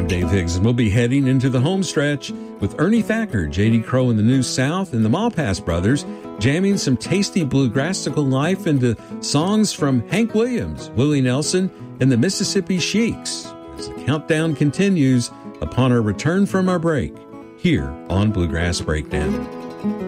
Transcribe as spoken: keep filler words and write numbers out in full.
I'm Dave Higgs, and we'll be heading into the home stretch with Ernie Thacker, J D Crowe and the New South, and the Malpass Brothers, jamming some tasty bluegrassical life into songs from Hank Williams, Willie Nelson, and the Mississippi Sheiks, as the countdown continues upon our return from our break here on Bluegrass Breakdown.